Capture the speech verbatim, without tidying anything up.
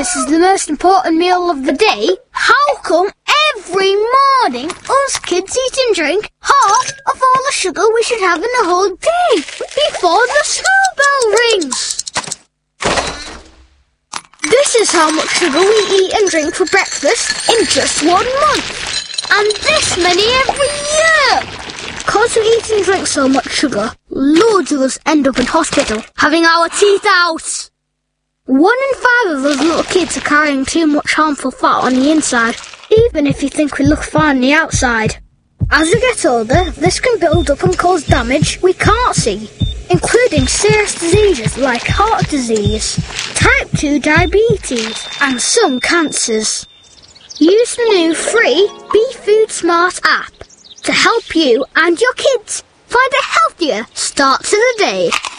breakfast is the most important meal of the day, how come every morning us kids eat and drink half of all the sugar we should have in the whole day before the school bell rings? This is how much sugar we eat and drink for breakfast in just one month. And this many every year. Because we eat and drink so much sugar, loads of us end up in hospital, having our teeth out. One in five of us little kids are carrying too much harmful fat on the inside, even if you think we look fine on the outside. As we get older, this can build up and cause damage we can't see, including serious diseases like heart disease, type two diabetes, and some cancers. Use the new free Be Food Smart app to help you and your kids find a healthier start to the day.